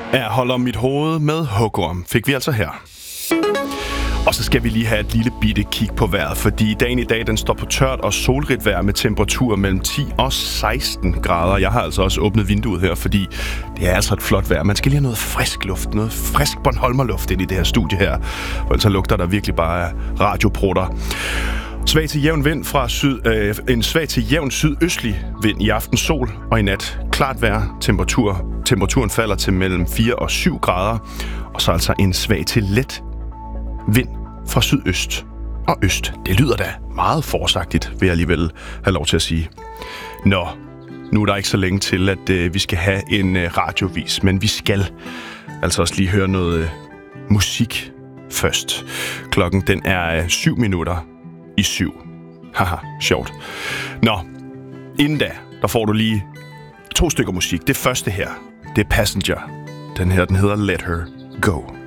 Ja, holder mit hoved med hugorm fik vi altså her. Og så skal vi lige have et lille bitte kig på vejret, fordi dagen i dag, den står på tørt og solrigt vejr med temperaturer mellem 10 og 16 grader. Jeg har altså også åbnet vinduet her, fordi det er altså et flot vejr. Man skal lige have noget frisk luft, noget frisk Bornholmerluft ind i det her studie her, og ellers lugter der virkelig bare af radioprutter. Svag til jævn vind fra en svag til jævn sydøstlig vind i aften, sol og i nat. Klart vejr, temperaturen falder til mellem 4 og 7 grader, og så altså en svag til let vind fra sydøst og øst. Det lyder da meget forsagtigt, vil jeg alligevel have lov til at sige. Nå, nu er der ikke så længe til, at vi skal have en radiovis, men vi skal altså også lige høre noget musik først. Klokken den er 7 minutter i 7. Haha, sjovt. Nå, inden da, der får du lige 2 stykker musik. Det første her, det er Passenger. Den her, den hedder Let Her Go.